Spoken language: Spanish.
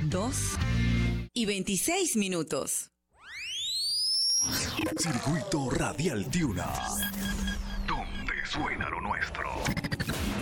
2:26. Circuito Radial Tiuna, donde suena lo nuestro.